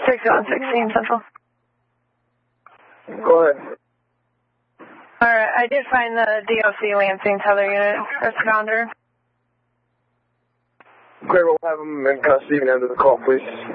6116 Central. Go ahead. Alright, I did find the DOC Lansing tether unit responder. Great, we'll have him in custody and end of the call, please.